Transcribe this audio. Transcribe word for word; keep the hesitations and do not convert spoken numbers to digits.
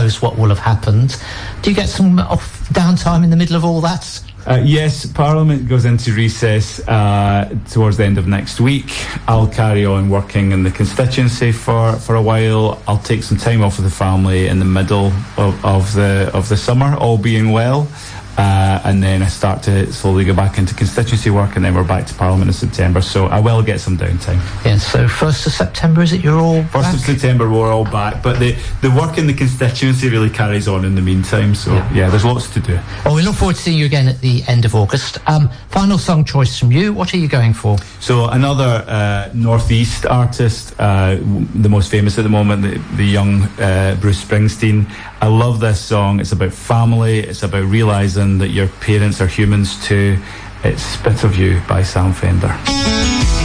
knows what will have happened. Do you get some off downtime in the middle of all that? Uh, yes, Parliament goes into recess uh, towards the end of next week. I'll carry on working in the constituency for, for a while. I'll take some time off with the family in the middle of, of the of the summer, all being well. Uh, and then I start to slowly go back into constituency work, and then we're back to Parliament in September. So I will get some downtime. Yeah, so first of September, is it you're all back? First of September, we're all back. But the, the work in the constituency really carries on in the meantime. So, yeah, yeah there's lots to do. Well, we look forward to seeing you again at the end of August. Um, final song choice from you. What are you going for? So another uh, Northeast artist, uh, the most famous at the moment, the, the young uh, Bruce Springsteen. I love this song. It's about family. It's about realising that your parents are humans too. It's Spit of You by Sam Fender.